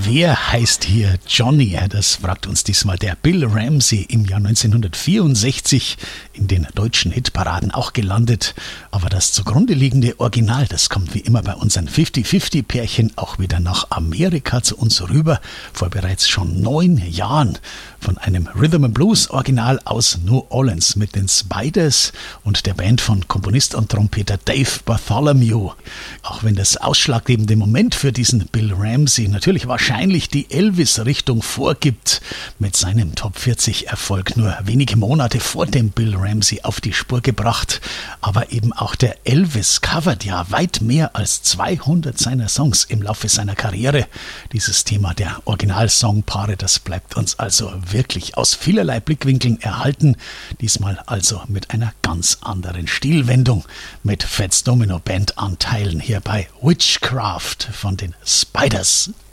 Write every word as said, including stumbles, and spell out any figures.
Wer heißt hier Johnny? Das fragt uns diesmal der Bill Ramsey, im Jahr neunzehnhundertvierundsechzig in den deutschen Hitparaden auch gelandet. Aber das zugrunde liegende Original, das kommt wie immer bei unseren fünfzig fünfzig Pärchen auch wieder nach Amerika zu uns rüber, vor bereits schon neun Jahren, von einem Rhythm and Blues Original aus New Orleans mit den Spiders und der Band von Komponist und Trompeter Dave Bartholomew. Auch wenn das ausschlaggebende Moment für diesen Bill Ramsey natürlich wahrscheinlich die Elvis-Richtung vorgibt, mit seinem Top vierzig Erfolg nur wenige Monate vor dem Bill Ramsey auf die Spur gebracht. Aber eben auch der Elvis covert ja weit mehr als zweihundert seiner Songs im Laufe seiner Karriere. Dieses Thema der Originalsongpaare, das bleibt uns also wirklich aus vielerlei Blickwinkeln erhalten. Diesmal also mit einer ganz anderen Stilwendung, mit Fats Domino Band Anteilen hier bei Witchcraft von den Spiders.